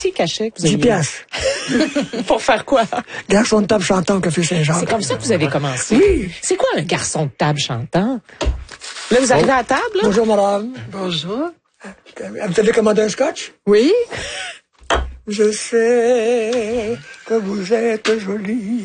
petit cachet que vous 10 aviez. piastres. Pour faire quoi? Garçon de table chantant au Café Saint-Jacques. C'est comme ça que vous avez commencé. Oui. C'est quoi un garçon de table chantant? Là, vous arrivez à la table, là? Bonjour, madame. Bonjour. Vous avez commandé un scotch? Oui? Je sais que vous êtes jolie.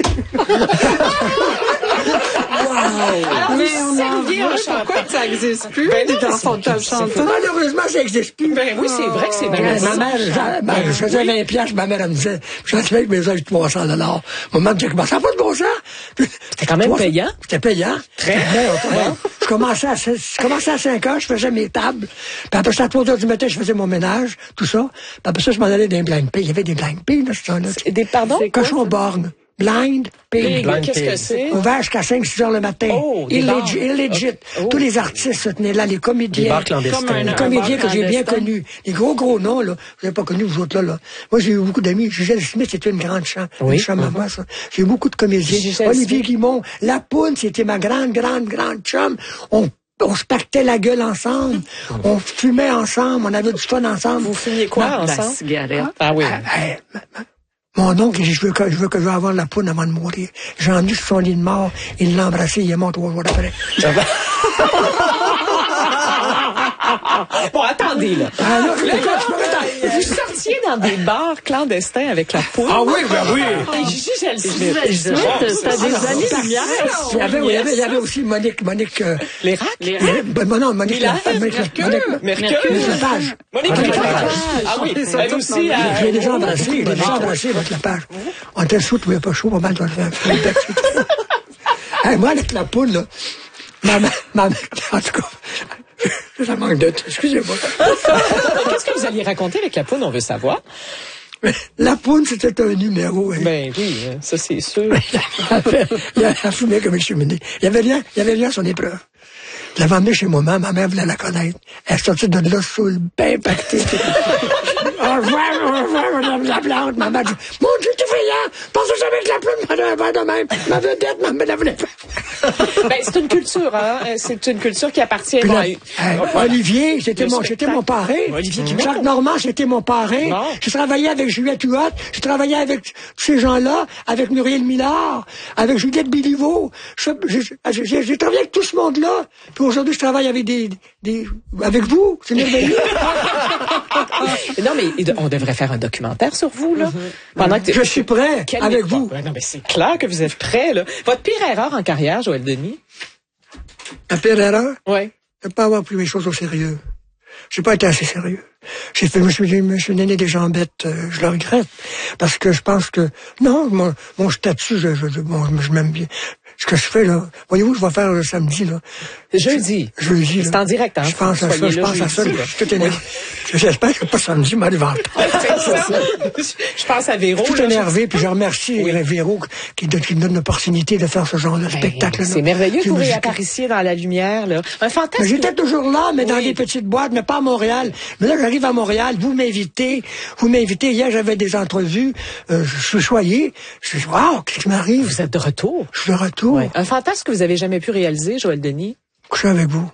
Alors, Mais vous on en serviez un veut, chanteur. pourquoi que ça existe plus, Ben des non, garçons de table chantants? Malheureusement, ça n'existe plus. Ben oui, c'est vrai que c'est bien. Ma mère, je faisais 20 piastres, ma mère, elle me disait, je suis avec mes œufs 300 $. Maman me disait, comment ça n'a pas de bon sens? C'était quand même payant. C'était payant. Très. Je commençais à 5 heures, je faisais mes tables. Puis après ça, à 3 heures du matin, je faisais mon ménage, tout ça. Puis après ça, je m'en allais dans les blind pig. Il y avait des blind pig, là, ce temps-là. Pardon? Cochon borgne. Blind pig. Blind Qu'est-ce que c'est? Ouvert jusqu'à 5-6 heures le matin. Oh, des bars. Illegit. Oh. Tous les artistes se tenaient là, les comédiens. Des bars clandestins. Les comédiens que j'ai bien connus. Les gros noms, là. Vous n'avez pas connu, vous autres, là. Moi, j'ai eu beaucoup d'amis. Gisèle Smith, c'était une grande chante. Oui. Une chum à moi, ça. J'ai eu beaucoup de comédiens. Gisèle Olivier Smith. Guimond. La Poune, c'était ma grande chum. On se pactait la gueule ensemble. On fumait ensemble. On avait du fun ensemble. Vous fumiez quoi La ensemble? cigarette. Ah oui. Hey, mon oncle, je veux que je vais avoir la poune avant de mourir. J'ai emmené sur son lit de mort. Il l'a embrassé, il est mort 3 jours après. Bon, attendez, là. Ah, là, je Vous sortiez dans des bars clandestins avec la poule. Ah oui, ben oui. Gisèle Smith. T'as des années-lumière. Il y avait aussi Monique, Les racks? non, Monique, Mercure. Lepage. Monique Lepage. Ah oui, elle aussi. Je l'ai déjà embrassé, votre Lepage. On était sous, tu n'avais pas chaud, pas mal, toi, moi, avec la poule, là, ma mère, en tout cas, ça manque de temps, excusez-moi. Qu'est-ce que vous alliez raconter avec la poule, on veut savoir? La poune, c'était un numéro. Hein. Ben oui, ça c'est sûr. Il a fumé comme une cheminée. Il avait rien à son épreuve. Je l'avais emmené chez ma mère voulait la connaître. Elle est sortie de là sous le bain pacté. Au revoir, madame la plante. Ma mère dit, mon Dieu, tu fais là! Pensez jamais que la plante m'a un verre de même. Ma vedette, ma mère voulait pas. Ben, c'est une culture, hein. C'est une culture qui appartient Puis là, à... Olivier, c'était mon parrain. Olivier Guimond. Jacques Normand, c'était mon parrain. Bon. J'ai travaillé avec Juliette Huot. J'ai travaillé avec tous ces gens-là, avec Muriel Millard, avec Juliette Béliveau. J'ai travaillé avec tout ce monde-là. Puis aujourd'hui, je travaille avec avec vous. C'est merveilleux. Non, mais on devrait faire un documentaire sur vous, là. Pendant que Je suis prêt avec vous. Non, mais c'est clair que vous êtes prêt, là. Votre pire erreur en carrière, Joël Denis? La pire erreur, Oui. de ne pas avoir pris mes choses au sérieux. J'ai pas été assez sérieux. Je me suis donné des jambettes, je le regrette. Parce que je pense que, non, mon statut, je m'aime bien. Ce que je fais, là, voyez-vous, je vais faire le samedi, là. Jeudi. Jeudi, là. C'est en direct, hein? Je pense à ça, Soyez je là pense à ça. jeudi, Je là. suis tout énervé. J'espère que pas samedi, m'arrive en retard. Je pense à Véro. Je suis tout là, énervé, puis je remercie Véro qui me donne l'opportunité de faire ce genre de spectacle-là. C'est merveilleux que vous réapparaissiez dans la lumière, là. Un fantasme. Mais j'étais toujours là, mais dans des petites boîtes, mais pas à Montréal. Mais là, j'arrive à Montréal, vous m'invitez. Hier, j'avais des entrevues, je suis choyé. Je dis, wow, qu'est-ce qui m'arrive? Vous êtes de retour. Je suis de retour. Ouais. Un fantasme que vous avez jamais pu réaliser, Joël Denis? Coucher avec vous.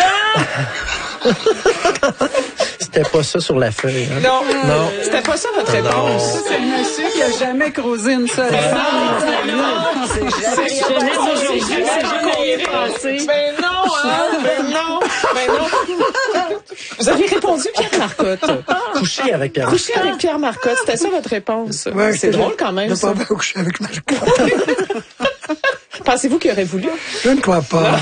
C'était pas ça sur la feuille. Hein? Non. C'était pas ça votre réponse. C'est un monsieur qui a jamais croisé une seule femme. Ben non. Vous avez répondu Pierre Marcotte. Coucher avec Pierre. Coucher avec Pierre Marcotte, c'était ça votre réponse. Ouais, c'est drôle quand même. Je Ça. ne pas coucher avec ma Pensez-vous qu'il aurait voulu? Je ne crois pas.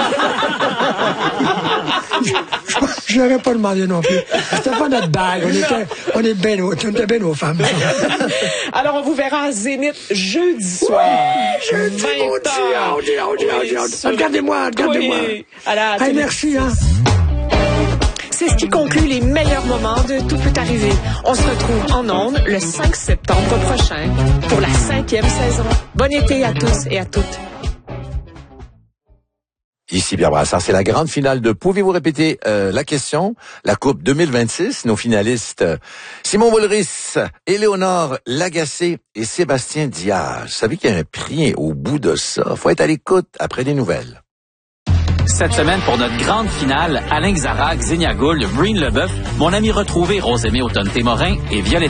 Je n'aurais pas demandé non plus. C'était pas notre bague. On était bien nos femmes. Alors, on vous verra à Zénith jeudi soir. Jeudi, mon Dieu. Regardez-moi. Oui. Hey, merci, hein. C'est ce qui conclut les meilleurs moments de Tout peut arriver. On se retrouve en ondes le 5 septembre prochain pour la 5e saison. Bon été à tous et à toutes. Ici Pierre Brassard, c'est la grande finale de Pouvez-vous répéter la question? La Coupe 2026, nos finalistes Simon Boulris, Éléonore Lagacé et Sébastien Diaz. Vous savez qu'il y a un prix au bout de ça. Faut être à l'écoute après les nouvelles. Cette semaine, pour notre grande finale, Alain Xarac, Zénia Gould, Breen Leboeuf, mon ami retrouvé Rosemée Automne-Témorin et Violette